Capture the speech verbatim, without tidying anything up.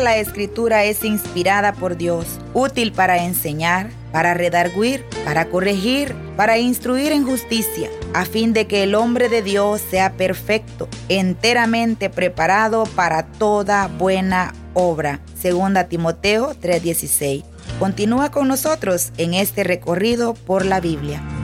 la Escritura es inspirada por Dios, útil para enseñar, para redarguir, para corregir, para instruir en justicia, a fin de que el hombre de Dios sea perfecto, enteramente preparado para toda buena obra. Segunda Timoteo tres dieciséis. Continúa con nosotros en este recorrido por la Biblia.